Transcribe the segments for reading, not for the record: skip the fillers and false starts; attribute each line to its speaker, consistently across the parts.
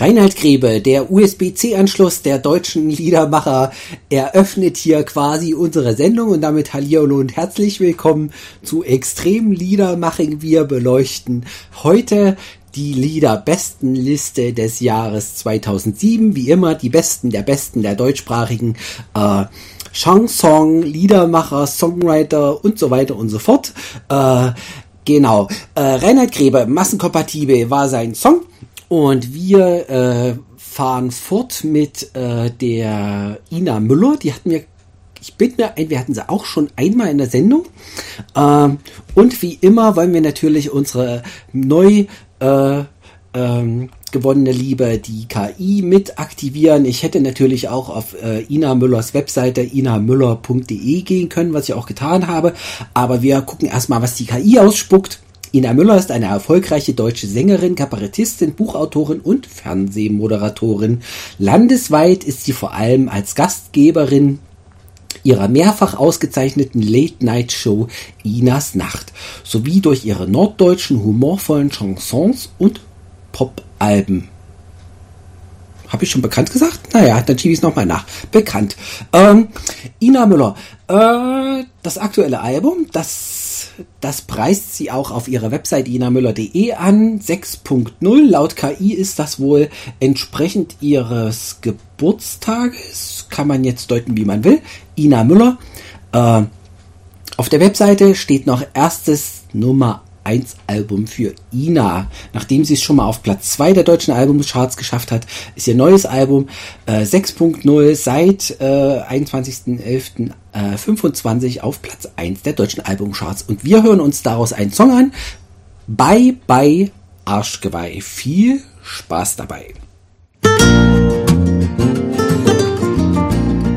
Speaker 1: Reinhard Grebe, der USB-C-Anschluss der deutschen Liedermacher, eröffnet hier quasi unsere Sendung und damit Hallihallo und herzlich willkommen zu Extrem Liedermaching. Wir beleuchten heute die Liederbestenliste des Jahres 2007. Wie immer die Besten der deutschsprachigen Chanson, Liedermacher, Songwriter und so weiter und so fort. Genau. Reinhard Grebe, Massenkompatibel war sein Song. Und wir fahren fort mit der Ina Müller. Die hatten wir, wir hatten sie auch schon einmal in der Sendung. Und wie immer wollen wir natürlich unsere neu gewonnene Liebe, die KI, mit aktivieren. Ich hätte natürlich auch auf Ina Müllers Webseite inamüller.de gehen können, was ich auch getan habe. Aber wir gucken erstmal, was die KI ausspuckt. Ina Müller ist eine erfolgreiche deutsche Sängerin, Kabarettistin, Buchautorin und Fernsehmoderatorin. Landesweit ist sie vor allem als Gastgeberin ihrer mehrfach ausgezeichneten Late-Night-Show Inas Nacht sowie durch ihre norddeutschen humorvollen Chansons und Pop-Alben. Habe ich schon bekannt gesagt? Naja, dann schiebe ich es nochmal nach. Bekannt. Ina Müller. Das aktuelle Album, das preist sie auch auf ihrer Website inamüller.de an. 6.0. Laut KI ist das wohl entsprechend ihres Geburtstages. Kann man jetzt deuten, wie man will. Ina Müller. Auf der Webseite steht noch erstes Nummer 1 Album für Ina. Nachdem sie es schon mal auf Platz 2 der deutschen Albumcharts geschafft hat, ist ihr neues Album 6.0 seit 21.11.25 auf Platz 1 der deutschen Albumcharts. Und wir hören uns daraus einen Song an. Bye Bye Arschgeweih. Viel Spaß dabei.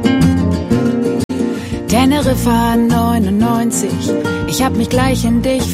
Speaker 2: Teneriffa 99, ich hab mich gleich in dich